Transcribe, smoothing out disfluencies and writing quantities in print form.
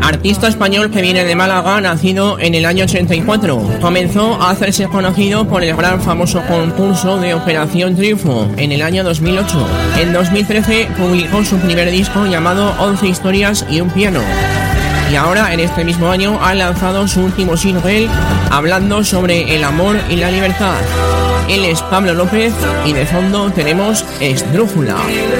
artista español que viene de Málaga, nacido en el año 84. Comenzó a hacerse conocido por el gran famoso concurso de Operación Triunfo en el año 2008. En 2013 publicó su primer disco llamado 11 historias y un piano. Y ahora, en este mismo año, ha lanzado su último single hablando sobre el amor y la libertad. Él es Pablo López y de fondo tenemos Esdrújula.